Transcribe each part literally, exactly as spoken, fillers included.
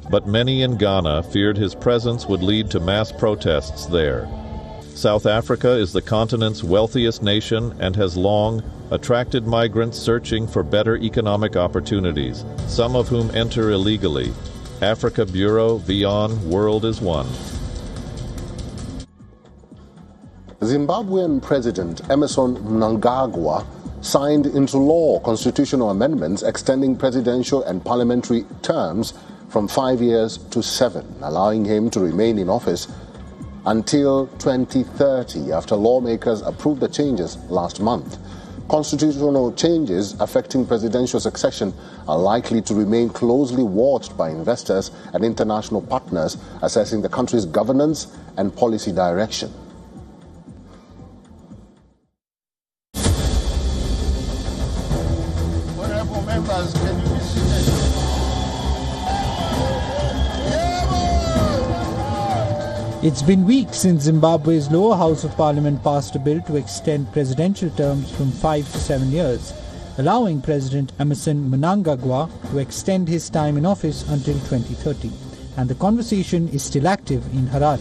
but many in Ghana feared his presence would lead to mass protests there. South Africa is the continent's wealthiest nation and has long attracted migrants searching for better economic opportunities, some of whom enter illegally. Africa Bureau, VION, World is One. Zimbabwean President Emmerson Mnangagwa signed into law constitutional amendments extending presidential and parliamentary terms from five years to seven, allowing him to remain in office until twenty thirty, after lawmakers approved the changes last month. Constitutional changes affecting presidential succession are likely to remain closely watched by investors and international partners assessing the country's governance and policy direction. Honorable members, can you be seated? It's been weeks since Zimbabwe's lower house of parliament passed a bill to extend presidential terms from five to seven years, allowing President Emmerson Mnangagwa to extend his time in office until twenty thirty. And the conversation is still active in Harare.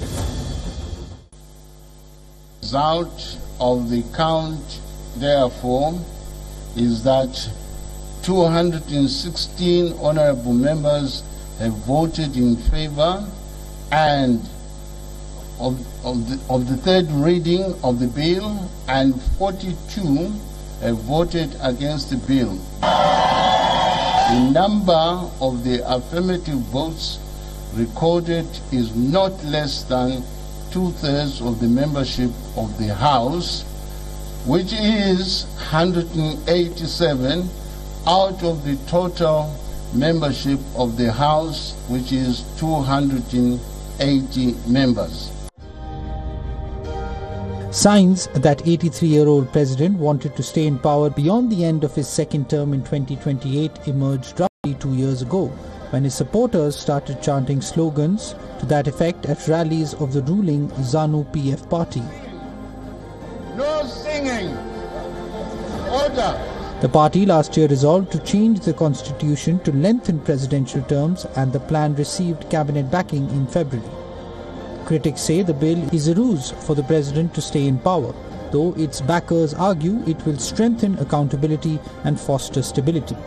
The result of the count, therefore, is that two hundred sixteen honorable members have voted in favor, and Of, of, the, of the third reading of the bill, and forty-two have voted against the bill. The number of the affirmative votes recorded is not less than two-thirds of the membership of the House, which is one hundred eighty-seven out of the total membership of the House, which is two hundred eighty members. Signs that eighty-three-year-old president wanted to stay in power beyond the end of his second term in twenty twenty-eight emerged roughly two years ago, when his supporters started chanting slogans to that effect at rallies of the ruling ZANU-P F party. No singing! Order! The party last year resolved to change the constitution to lengthen presidential terms, and the plan received cabinet backing in February. Critics say the bill is a ruse for the president to stay in power, though its backers argue it will strengthen accountability and foster stability.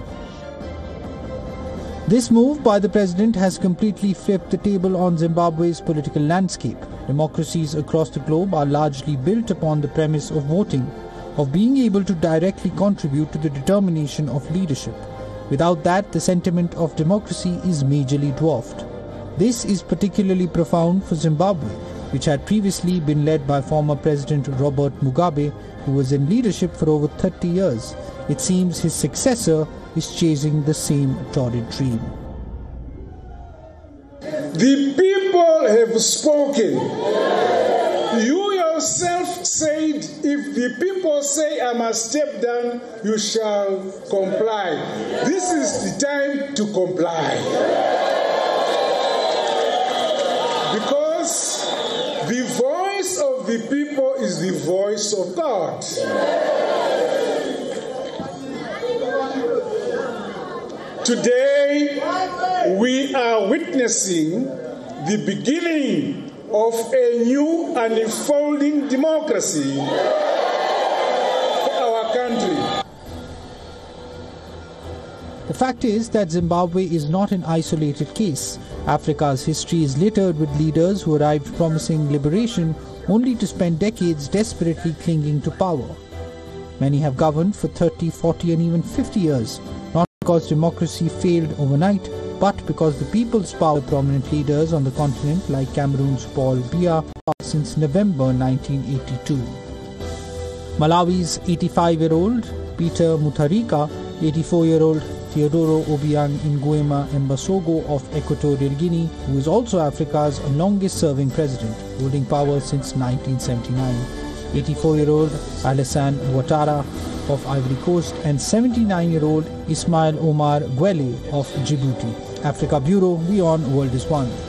This move by the president has completely flipped the table on Zimbabwe's political landscape. Democracies across the globe are largely built upon the premise of voting, of being able to directly contribute to the determination of leadership. Without that, the sentiment of democracy is majorly dwarfed. This is particularly profound for Zimbabwe, which had previously been led by former President Robert Mugabe, who was in leadership for over thirty years. It seems his successor is chasing the same torrid dream. The people have spoken. You yourself said, if the people say I must step down, you shall comply. This is the time to comply. Because the voice of the people is the voice of God. Today, we are witnessing the beginning of a new and unfolding democracy for our country. The fact is that Zimbabwe is not an isolated case. Africa's history is littered with leaders who arrived promising liberation only to spend decades desperately clinging to power. Many have governed for thirty, forty and even fifty years, not because democracy failed overnight, but because the people's power. Prominent leaders on the continent like Cameroon's Paul Biya since November nineteen eighty-two. Malawi's eighty-five-year-old Peter Mutharika, eighty-four-year-old Teodoro Obiang Nguema Mbasogo of Equatorial Guinea, who is also Africa's longest-serving president, holding power since nineteen seventy-nine. eighty-four-year-old Alassane Ouattara of Ivory Coast and seventy-nine-year-old Ismail Omar Guelleh of Djibouti. Africa Bureau, VION, World is One.